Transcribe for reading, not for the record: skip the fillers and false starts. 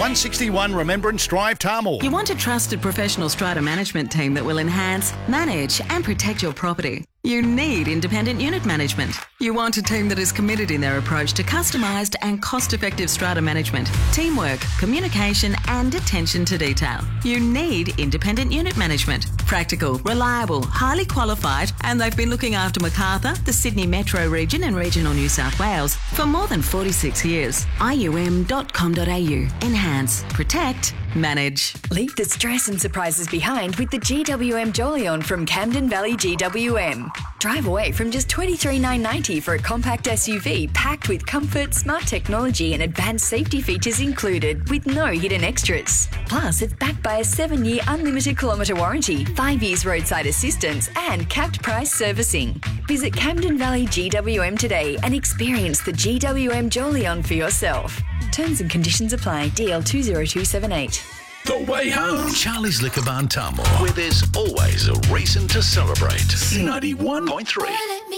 161 Remembrance Drive, Tamil. You want a trusted professional strata management team that will enhance, manage and protect your property. You need independent unit management. You want a team that is committed in their approach to customised and cost-effective strata management, teamwork, communication and attention to detail. You need independent unit management. Practical, reliable, highly qualified, and they've been looking after Macarthur, the Sydney Metro region and regional New South Wales for more than 46 years. IUM.com.au. Enhance, protect, manage. Leave the stress and surprises behind with the GWM Jolion from Camden Valley GWM. Drive away from just $23,990 for a compact SUV packed with comfort, smart technology and advanced safety features included with no hidden extras. Plus, it's backed by a 7-year unlimited kilometre warranty, 5 years roadside assistance and capped price servicing. Visit Camden Valley GWM today and experience the GWM Jolion for yourself. Terms and conditions apply. DL 20278. The Way Home. Charlie's Liquor Barn, Tamil, where there's always a reason to celebrate. 91.3.